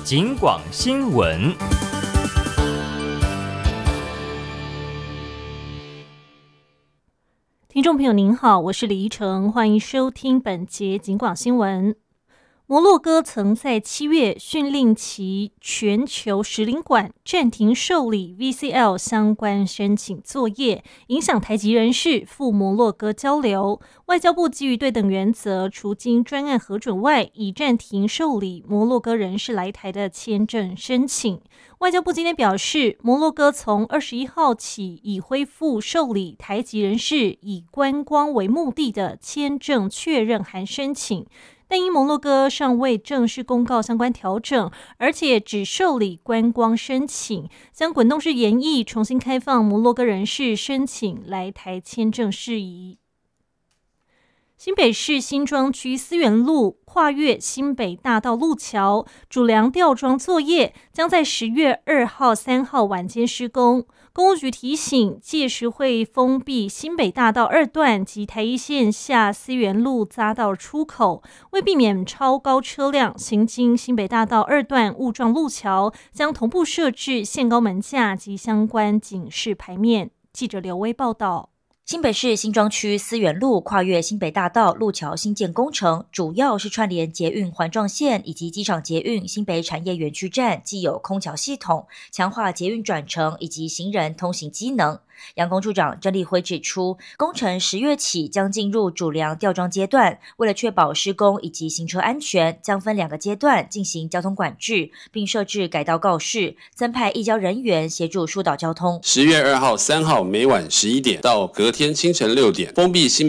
警广新闻。 听众朋友您好，我是李怡诚，欢迎收听本节警广新闻。摩洛哥曾在7月训令其全球使领馆暂停受理 VCL 相关申请作业，影响台籍人士赴摩洛哥交流。外交部基于对等原则，除经专案核准外，已暂停受理摩洛哥人士来台的签证申请。外交部今天表示，摩洛哥从21号起已恢复受理台籍人士以观光为目的的签证确认函申请。但因摩洛哥尚未正式公告相关调整，而且只受理观光申请，将滚动式研议重新开放摩洛哥人士申请来台签证事宜。新北市新庄区思源路跨越新北大道路桥主梁吊装作业将在10月2号、3号晚间施工。公务局提醒，届时会封闭新北大道2段及台一线下思源路匝道出口，为避免超高车辆行经新北大道2段误撞路桥，将同步设置限高门架及相关警示牌面。记者刘威报道。 新北市新庄区思源路跨越新北大道路桥新建工程，主要是串联捷运环状线以及机场捷运新北产业园区站既有空桥系统，强化捷运转乘以及行人通行机能。杨工处长郑立辉指出，工程10月起将进入主梁吊装阶段，为了确保施工以及行车安全，将分2个阶段进行交通管制，并设置改道告示，增派义交人员协助疏导交通。 10月2号、3号每晚11点到隔天清晨6点，封闭新